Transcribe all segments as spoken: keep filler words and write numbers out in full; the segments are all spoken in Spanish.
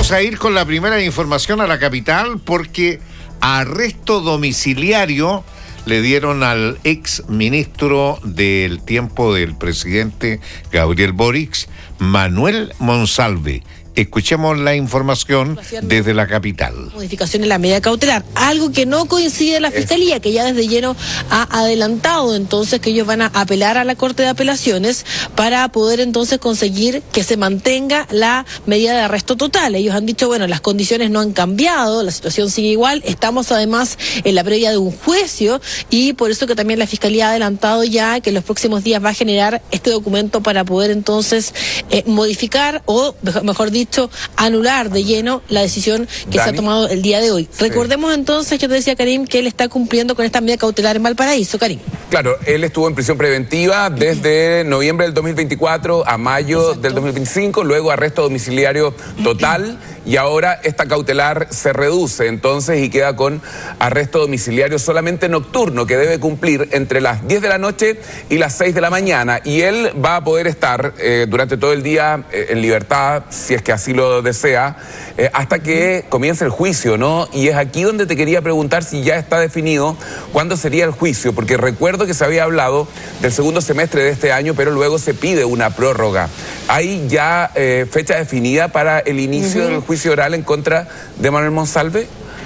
Vamos a ir con la primera información a la capital porque arresto domiciliario le dieron al ex ministro del tiempo del presidente Gabriel Boric, Manuel Monsalve. Escuchemos la información desde la capital. Modificación en la medida cautelar, algo que no coincide en la Fiscalía, que ya desde lleno ha adelantado entonces que ellos van a apelar a la Corte de Apelaciones para poder entonces conseguir que se mantenga la medida de arresto total. Ellos han dicho, bueno, las condiciones no han cambiado, la situación sigue igual, estamos además en la previa de un juicio y por eso que también la Fiscalía ha adelantado ya que en los próximos días va a generar este documento para poder entonces eh, modificar o, mejor dicho, anular de lleno la decisión que Dani. se ha tomado el día de hoy. Sí. Recordemos entonces, yo te decía, Karim, que él está cumpliendo con esta medida cautelar en Valparaíso, Karim. Claro, él estuvo en prisión preventiva desde noviembre del dos mil veinticuatro a mayo Exacto. del dos mil veinticinco, luego arresto domiciliario total y ahora esta cautelar se reduce entonces y queda con arresto domiciliario solamente nocturno que debe cumplir entre las diez de la noche y las seis de la mañana y él va a poder estar eh, durante todo el día eh, en libertad, si es que así lo desea, eh, hasta que comience el juicio, ¿no? Y es aquí donde te quería preguntar si ya está definido cuándo sería el juicio, porque recuerdo que se había hablado del segundo semestre de este año, pero luego se pide una prórroga. ¿Hay ya eh, fecha definida para el inicio uh-huh. del juicio oral en contra de Manuel Monsalve?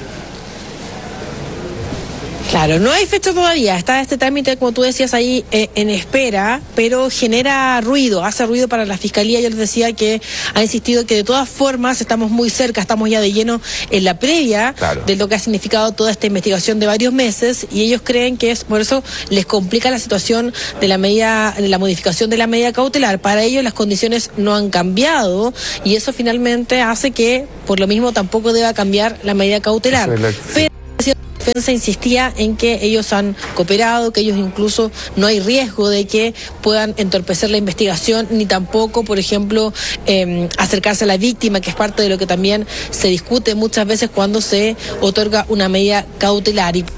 Claro, no hay fecha todavía, está este trámite, como tú decías ahí, eh, en espera, pero genera ruido, hace ruido para la Fiscalía. Yo les decía que ha insistido que de todas formas estamos muy cerca, estamos ya de lleno en la previa claro. de lo que ha significado toda esta investigación de varios meses y ellos creen que es por eso les complica la situación de la medida, de la modificación de la medida cautelar. Para ellos las condiciones no han cambiado y eso finalmente hace que por lo mismo tampoco deba cambiar la medida cautelar. La... Pero la defensa insistía en que ellos han cooperado, que ellos incluso no hay riesgo de que puedan entorpecer la investigación, ni tampoco, por ejemplo, eh, acercarse a la víctima, que es parte de lo que también se discute muchas veces cuando se otorga una medida cautelar. Y...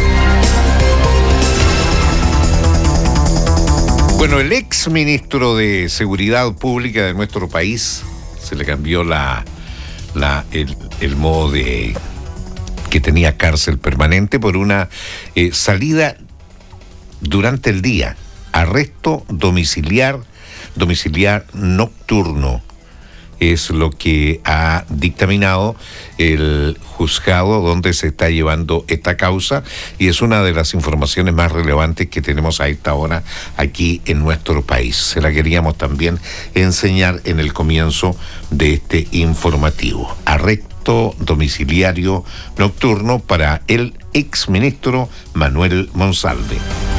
Bueno, el ex ministro de Seguridad Pública de nuestro país, se le cambió la, la el, el modo de... que tenía cárcel permanente por una eh, salida durante el día, arresto domiciliar, domiciliar nocturno, es lo que ha dictaminado el juzgado donde se está llevando esta causa y es una de las informaciones más relevantes que tenemos a esta hora aquí en nuestro país. Se la queríamos también enseñar en el comienzo de este informativo. Arresto domiciliario nocturno para el exministro Manuel Monsalve.